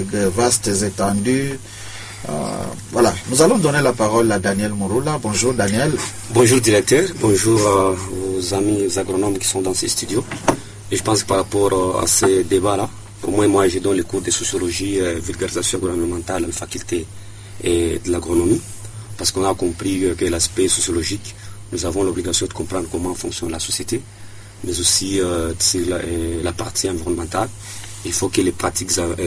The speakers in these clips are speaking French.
de vastes étendues. Voilà, nous allons donner la parole à Daniel Mouroula. Bonjour Daniel. Bonjour directeur, bonjour aux amis agronomes qui sont dans ces studios. Et je pense que par rapport à ces débats-là, au moins moi je donne les cours de sociologie, vulgarisation environnementale, faculté et de l'agronomie, parce qu'on a compris que l'aspect sociologique, nous avons l'obligation de comprendre comment fonctionne la société, mais aussi la partie environnementale. Il faut que les pratiques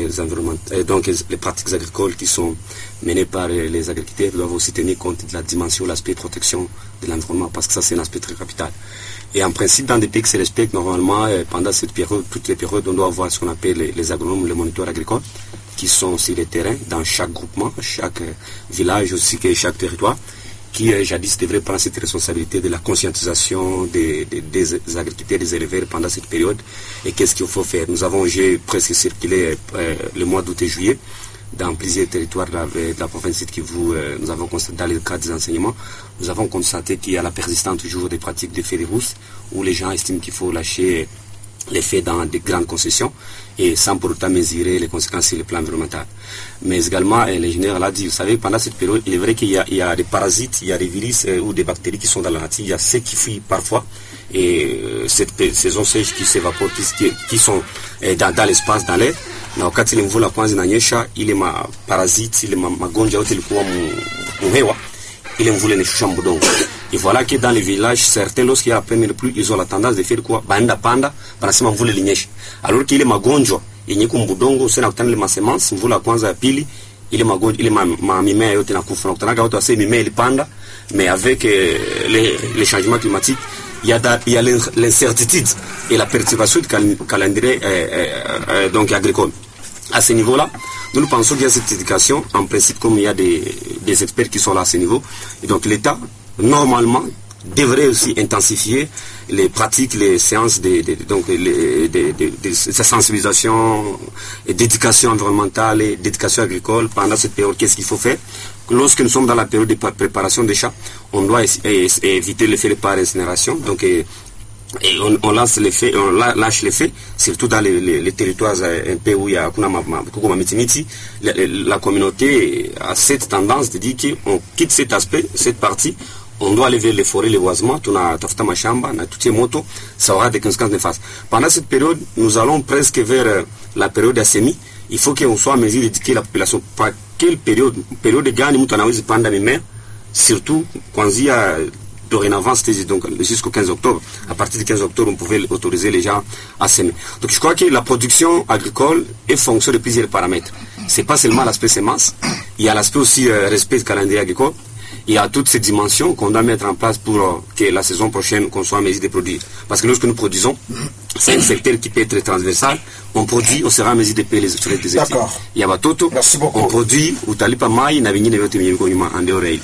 donc les pratiques agricoles qui sont menées par les agriculteurs doivent aussi tenir compte de la dimension, l'aspect protection de l'environnement, parce que ça c'est un aspect très capital. Et en principe, dans des pays qui se respectent, normalement, pendant cette période, toutes les périodes, on doit avoir ce qu'on appelle les agronomes, les moniteurs agricoles, qui sont sur le terrain, dans chaque groupement, chaque village, aussi que chaque territoire, qui jadis devrait prendre cette responsabilité de la conscientisation des agriculteurs, des éleveurs pendant cette période. Et qu'est-ce qu'il faut faire? J'ai presque circulé le mois d'août et juillet dans plusieurs territoires de la province de Kivu. Nous avons constaté, dans le cadre des enseignements, nous avons constaté qu'il y a la persistance toujours des pratiques de feux de rousse, où les gens estiment qu'il faut lâcher les faits dans des grandes concessions et sans pour autant mesurer les conséquences sur le plan environnemental. Mais également, l'ingénieur l'a dit, vous savez, pendant cette période, il est vrai qu'il y a des parasites, il y a des virus ou des bactéries qui sont dans la nature, il y a ceux qui fuient parfois, et cette saison sèche qui s'évapore, qui sont dans l'espace, dans l'air. Na wakati mvula kwanza inanyesha, ile parasite, ile magonjwa yote ilikuwa muhewa, ile mvula inashusha mbudongo. Et voilà que dans les villages, certains, lorsqu'il y a la première pluie, ils ont la tendance de faire quoi? Banda panda, banasema mvula linyesha. Alors que ile magonjwa yenye kumbudongo, sasa nakutana ile masemence, mvula kwanza ya pili, ile magonjwa, ile mimea yote nakufa. Nakutana watu wasema mimea ilipanda, mais avec les changements climatiques, il y a l'incertitude et la perturbation du calendrier donc agricole. À ce niveau-là, nous pensons qu'il y a cette éducation, en principe, comme il y a des experts qui sont là à ce niveau. Et donc l'État, normalement, devrait aussi intensifier les pratiques, les séances de sensibilisation et d'éducation environnementale et d'éducation agricole pendant cette période. Qu'est-ce qu'il faut faire? Lorsque nous sommes dans la période de préparation des champs, on doit éviter le faire par incinération. Donc, on lâche les faits, surtout dans les territoires un peu où il y a la communauté a cette tendance de dire qu'on quitte cet aspect, cette partie, on doit aller vers les forêts, les boisements, ça aura des conséquences néfastes. Pendant cette période, nous allons presque vers la période de semis. Il faut qu'on soit en mesure d'éduquer la population. Par quelle période? Période de gagne, surtout quand il y a dorénavant, c'était donc jusqu'au 15 octobre. À partir du 15 octobre, on pouvait autoriser les gens à semer. Donc je crois que la production agricole est fonction de plusieurs paramètres. C'est pas seulement l'aspect semence, il y a l'aspect aussi respect du calendrier agricole. Il y a toutes ces dimensions qu'on doit mettre en place pour que la saison prochaine, qu'on soit en mesure de produire. Parce que lorsque nous produisons, c'est un secteur qui peut être transversal. On produit, on sera en mesure de payer les frais des études. Il y a Batoto, on produit, ou Talipa Maï, en dehors.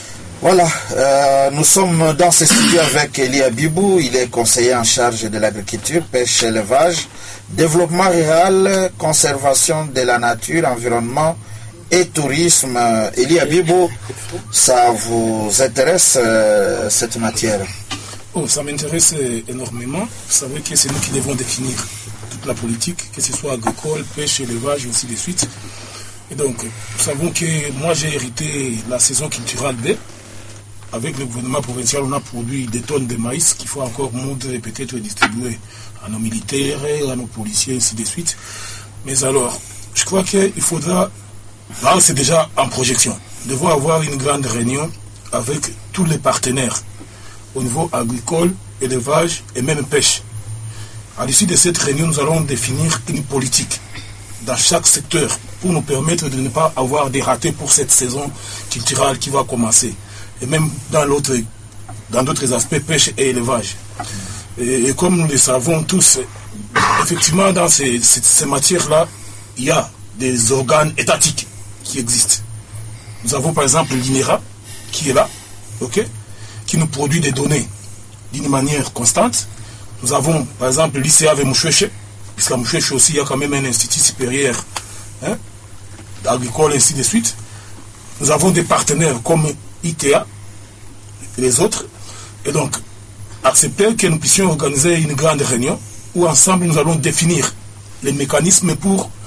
Voilà, nous sommes dans ce studio avec Elie Abibou, il est conseiller en charge de l'agriculture, pêche, élevage, développement rural, conservation de la nature, environnement et tourisme. Elie Abibou, ça vous intéresse cette matière? Oh, ça m'intéresse énormément. Vous savez que c'est nous qui devons définir toute la politique, que ce soit agricole, pêche, élevage et ainsi de suite. Et donc, nous savons que moi j'ai hérité la saison culturelle B. Avec le gouvernement provincial, on a produit des tonnes de maïs qu'il faut encore moudre et peut-être distribuer à nos militaires, à nos policiers, ainsi de suite. Mais alors, je crois qu'il faudra, là c'est déjà en projection, nous devons avoir une grande réunion avec tous les partenaires au niveau agricole, élevage et même pêche. À l'issue de cette réunion, nous allons définir une politique dans chaque secteur pour nous permettre de ne pas avoir des ratés pour cette saison culturelle qui va commencer. Et même dans d'autres aspects, pêche et élevage. Et comme nous le savons tous, effectivement, dans ces matières-là, il y a des organes étatiques qui existent. Nous avons par exemple l'INERA, qui est là, qui nous produit des données d'une manière constante. Nous avons par exemple l'ICA de Mouchoueche, puisqu'à Mouchoueche aussi, il y a quand même un institut supérieur agricole, et ainsi de suite. Nous avons des partenaires comme ITA et les autres. Et donc, accepter que nous puissions organiser une grande réunion où ensemble nous allons définir les mécanismes pour